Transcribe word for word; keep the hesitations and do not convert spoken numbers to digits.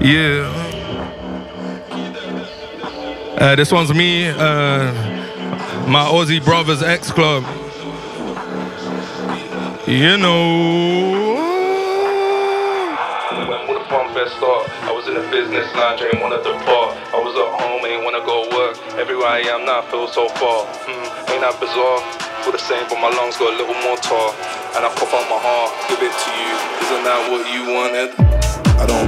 Yeah. Uh, this one's me, uh, my Aussie Brothers X Club. You know. When would the fun fest start? I was in the business lounge, ain't wanna depart. I was at home, ain't wanna go work. Everywhere I am now, I feel so far. Mm, ain't that bizarre? Feel the same, but my lungs got a little more tar. And I pop out my heart, give it to you. Isn't that what you wanted?